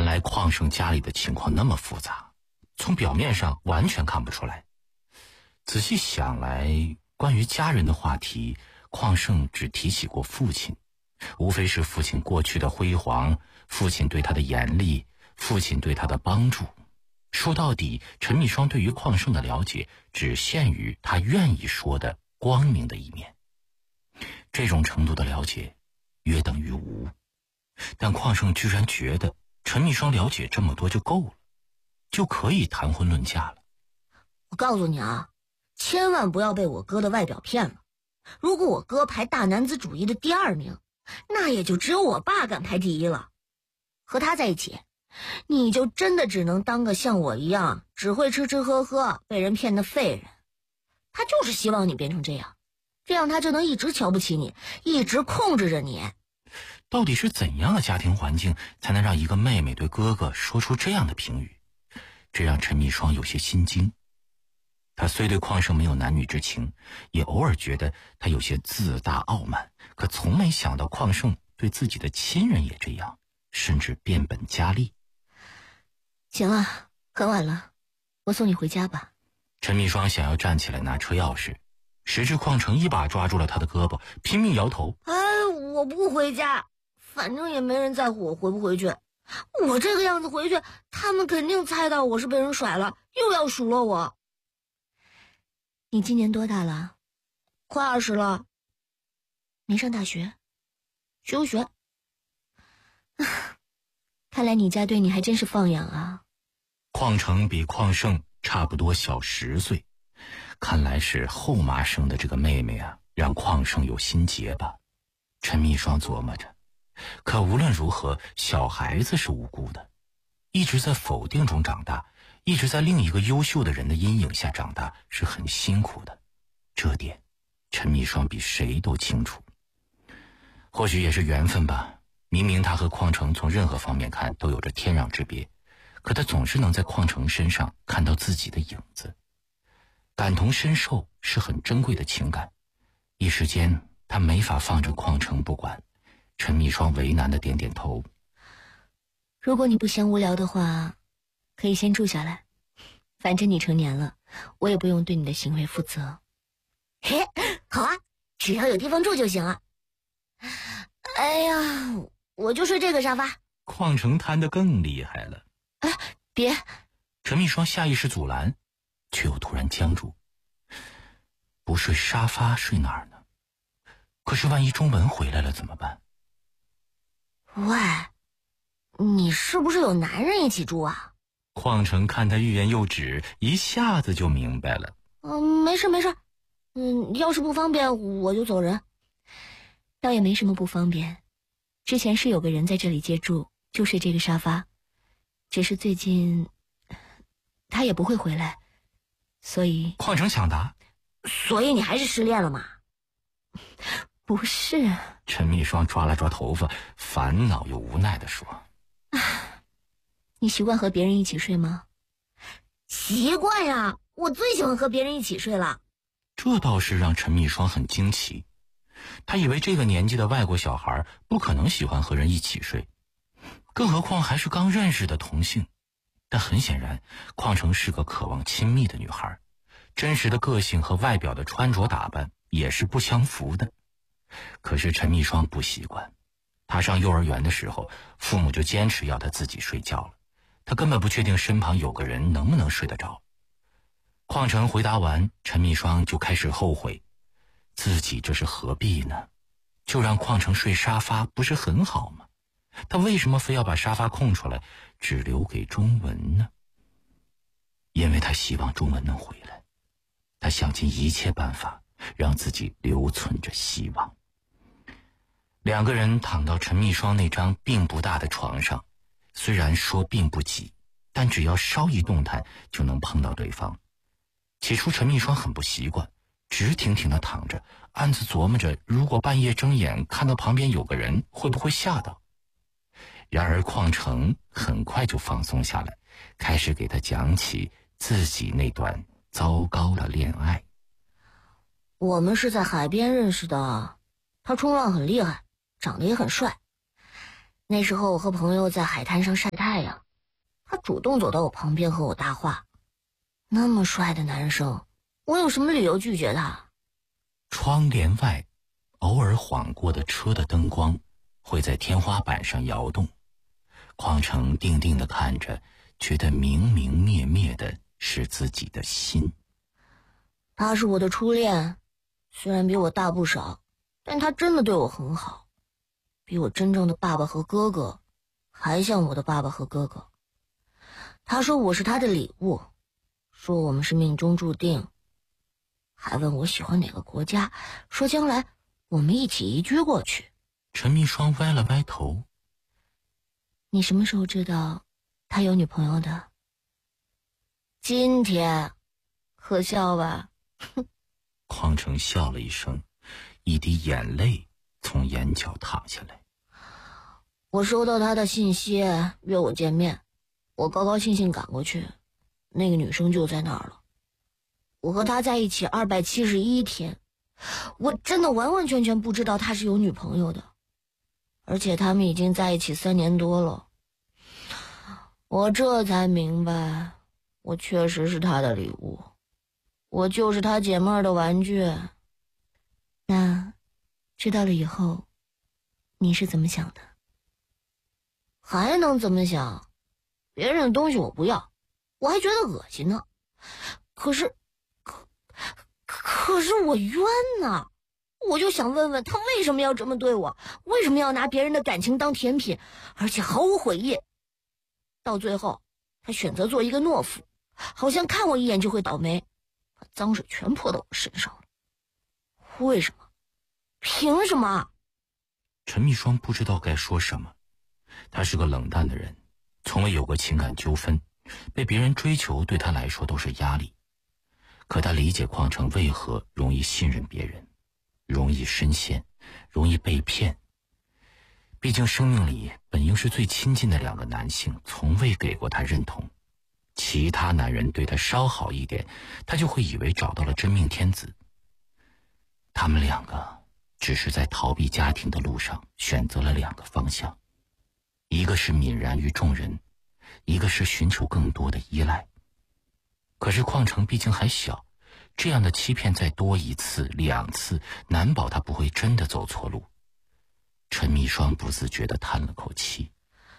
原来邝胜家里的情况那么复杂，从表面上完全看不出来。仔细想来，关于家人的话题，邝胜只提起过父亲，无非是父亲过去的辉煌，父亲对他的严厉，父亲对他的帮助。说到底，陈密双对于邝胜的了解只限于他愿意说的光明的一面。这种程度的了解约等于无，但邝胜居然觉得陈密双了解这么多就够了，就可以谈婚论嫁了。 我告诉你啊，千万不要被我哥的外表骗了。如果我哥排大男子主义的第2名，那也就只有我爸敢排第1了。和他在一起，你就真的只能当个像我一样只会吃吃喝喝被人骗的废人。他就是希望你变成这样，这样他就能一直瞧不起你，一直控制着你。 到底是怎样的家庭环境才能让一个妹妹对哥哥说出这样的评语？这让陈密双有些心惊。他虽对邝胜没有男女之情，也偶尔觉得他有些自大傲慢，可从没想到邝胜对自己的亲人也这样，甚至变本加厉。 行了，很晚了，我送你回家吧。 陈密双想要站起来拿车钥匙，谁知邝成一把抓住了他的胳膊，拼命摇头。 我不回家，反正也没人在乎我回不回去。我这个样子回去，他们肯定猜到我是被人甩了，又要数落我。你今年多大了？快20了。没上大学？休学。看来你家对你还真是放养啊。 邝成比邝胜差不多小10岁，看来是后妈生的这个妹妹啊，让邝胜有心结吧。陈密双琢磨着，可无论如何，小孩子是无辜的，一直在否定中长大，一直在另一个优秀的人的阴影下长大，是很辛苦的。这点，陈密双比谁都清楚。或许也是缘分吧，明明他和邝成从任何方面看都有着天壤之别，可他总是能在邝成身上看到自己的影子。感同身受是很珍贵的情感，一时间他没法放着邝成不管。陈密双为难的点点头。 如果你不嫌无聊的话，可以先住下来，反正你成年了，我也不用对你的行为负责。嘿，好啊，只要有地方住就行了。哎呀，我就睡这个沙发。 邝成贪得更厉害了。 别！ 陈密双下意识阻拦，却又突然僵住。不睡沙发睡哪儿呢？可是万一钟文回来了怎么办？ 喂，你是不是有男人一起住啊？ 邝成看他欲言又止，一下子就明白了。 没事没事，要是不方便我就走人。倒也没什么不方便，之前是有个人在这里借住，就睡这个沙发，只是最近他也不会回来，所以…… 邝成抢答。 所以你还是失恋了吗？不是。 陈密双抓了抓头发，烦恼又无奈地说： 你习惯和别人一起睡吗？习惯呀，我最喜欢和别人一起睡了。 这倒是让陈密双很惊奇，他以为这个年纪的外国小孩不可能喜欢和人一起睡，更何况还是刚认识的同性。但很显然，邝成是个渴望亲密的女孩，真实的个性和外表的穿着打扮也是不相符的。可是陈密双不习惯，她上幼儿园的时候，父母就坚持要她自己睡觉了，她根本不确定身旁有个人能不能睡得着。邝成回答完，陈密双就开始后悔，自己这是何必呢？就让邝成睡沙发不是很好吗？他为什么非要把沙发空出来，只留给钟文呢？因为他希望钟文能回来，他想尽一切办法让自己留存着希望。两个人躺到陈密双那张并不大的床上，虽然说并不挤，但只要稍一动弹就能碰到对方。起初陈密双很不习惯，直挺挺地躺着，暗自琢磨着如果半夜睁眼看到旁边有个人会不会吓到。然而邝成很快就放松下来，开始给他讲起自己那段糟糕的恋爱。 我们是在海边认识的，他冲浪很厉害，长得也很帅。 那时候我和朋友在海滩上晒太阳，他主动走到我旁边和我搭话。那么帅的男生，我有什么理由拒绝他？ 窗帘外，偶尔晃过的车的灯光会在天花板上摇动。匡成定定地看着，觉得明明灭灭的是自己的心。 他是我的初恋，虽然比我大不少，但他真的对我很好，比我真正的爸爸和哥哥还像我的爸爸和哥哥。他说我是他的礼物，说我们是命中注定，还问我喜欢哪个国家，说将来我们一起移居过去。 陈密双歪了歪头。 你什么时候知道他有女朋友的？今天，可笑吧？ 匡成笑了一声，一滴眼泪从眼角淌下来。 我收到他的信息，约我见面，我高高兴兴赶过去，那个女生就在那儿了。我和他在一起271天，我真的完完全全不知道他是有女朋友的，而且他们已经在一起3年多了。我这才明白，我确实是他的礼物，我就是他姐妹儿的玩具。那知道了以后，你是怎么想的？还能怎么想？别人的东西我不要，我还觉得恶心呢。可是我冤呐！我就想问问他为什么要这么对我，为什么要拿别人的感情当甜品，而且毫无悔意。到最后他选择做一个懦夫，好像看我一眼就会倒霉，把脏水全泼到我身上了。为什么？凭什么？ 陈密双不知道该说什么。他是个冷淡的人，从未有过情感纠纷，被别人追求对他来说都是压力。可他理解匡成为何容易信任别人，容易深陷，容易被骗。毕竟生命里本应是最亲近的2个男性从未给过他认同，其他男人对他稍好一点，他就会以为找到了真命天子。他们2个只是在逃避家庭的路上选择了2个方向，一个是泯然于众人，一个是寻求更多的依赖。可是匡成毕竟还小，这样的欺骗再多1次2次，难保他不会真的走错路。陈密双不自觉地叹了口气。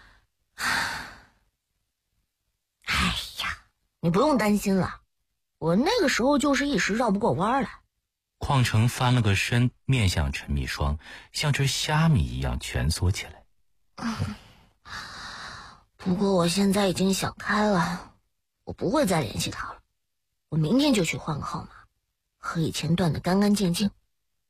哎呀，你不用担心了，我那个时候就是一时绕不过弯来。 匡成翻了个身，面向陈密双，像只虾米一样蜷缩起来。 不过我现在已经想开了，我不会再联系他了。我明天就去换个号码，和以前断得干干净净。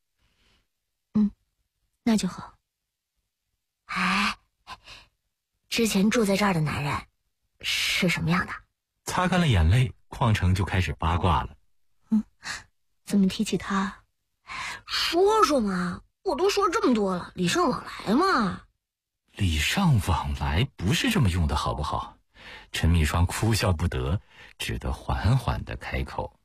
那就好。哎，之前住在这儿的男人是什么样的？ 擦干了眼泪，匡成就开始八卦了。 怎么提起他？说说嘛，我都说这么多了，礼尚往来嘛。 礼尚往来不是这么用的好不好？陈密双哭笑不得，只得缓缓地开口。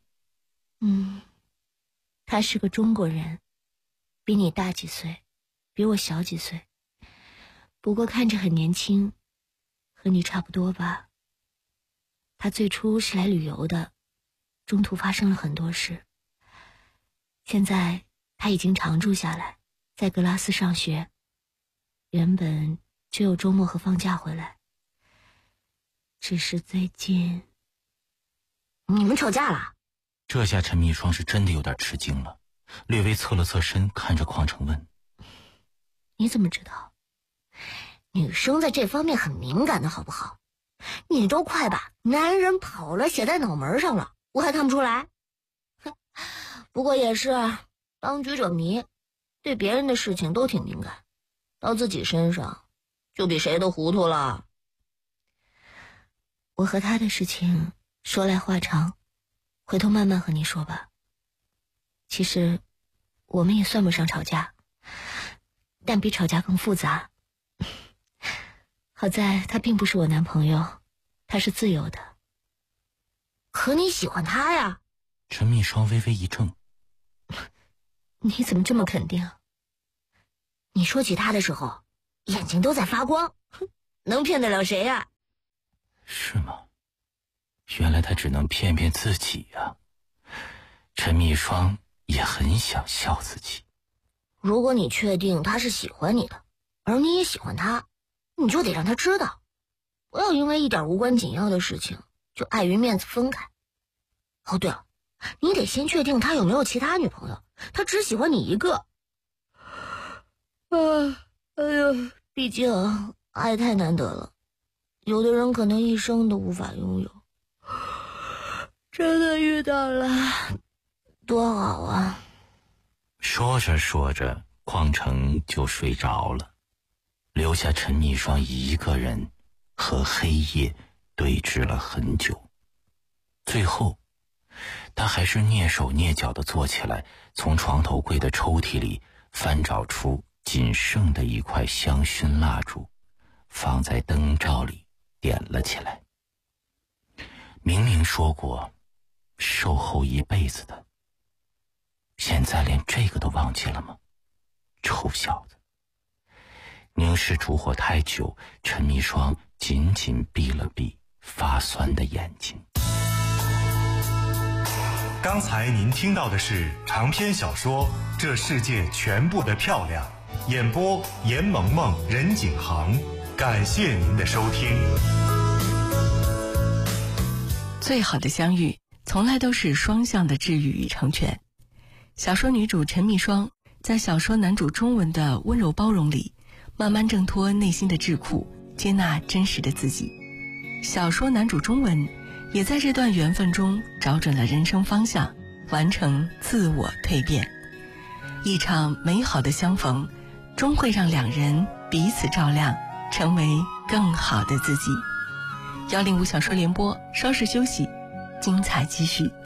他是个中国人，比你大几岁，比我小几岁，不过看着很年轻，和你差不多吧。他最初是来旅游的，中途发生了很多事。现在他已经常住下来，在格拉斯上学，原本只有周末和放假回来。只是最近你们吵架了？ 这下陈密双是真的有点吃惊了，略微侧了侧身，看着匡成问： 你怎么知道？女生在这方面很敏感的好不好？你都快把男人跑了写在脑门上了，我还看不出来？不过也是当局者迷，对别人的事情都挺敏感，到自己身上就比谁都糊涂了。我和他的事情说来话长，回头慢慢和你说吧。其实我们也算不上吵架，但比吵架更复杂。好在他并不是我男朋友，他是自由的。可你喜欢他呀？ 陈密双微微一怔。 你怎么这么肯定？你说起他的时候， 眼睛都在发光，能骗得了谁呀？ 是吗？原来他只能骗骗自己呀。陈蜜霜也很想笑自己。 如果你确定他是喜欢你的，而你也喜欢他，你就得让他知道，不要因为一点无关紧要的事情就碍于面子分开。哦，对了，你得先确定他有没有其他女朋友，他只喜欢你一个。毕竟爱太难得了，有的人可能一生都无法拥有。真的遇到了，多好啊！ 说着说着，邝城就睡着了，留下陈蜜霜一个人和黑夜对峙了很久。最后他还是蹑手蹑脚地坐起来，从床头柜的抽屉里翻找出仅剩的一块香薰蜡烛，放在灯罩里点了起来。明明说过守候一辈子的，现在连这个都忘记了吗？臭小子！凝视烛火太久，陈蜜霜紧紧闭了闭发酸的眼睛。 刚才您听到的是长篇小说《这世界全部的漂亮》，演播严萌萌、任景航。感谢您的收听。 最好的相遇从来都是双向的治愈与成全。小说女主陈蜜霜在小说男主钟文的温柔包容里，慢慢挣脱内心的桎梏，接纳真实的自己。小说男主钟文也在这段缘分中找准了人生方向，完成自我蜕变。一场美好的相逢，终会让两人彼此照亮，成为更好的自己。105小说联播，稍事休息，精彩继续。